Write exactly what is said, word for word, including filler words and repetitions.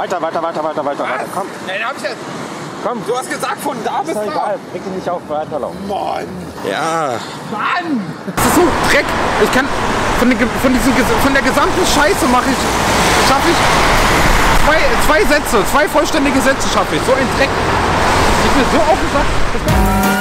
weiter, weiter, weiter, weiter, weiter, weiter. Komm. Nein, hab ich jetzt. Komm. Du hast gesagt, von da bis Ist doch da. egal. Reg dich nicht auf, weiterlaufen. Mann. Ja. Mann. Das ist so Dreck. Ich kann von, den, von, diesem, von der gesamten Scheiße mache ich, schaffe ich zwei, zwei Sätze, zwei vollständige Sätze schaffe ich. So ein Dreck. Ich bin so aufgesagt.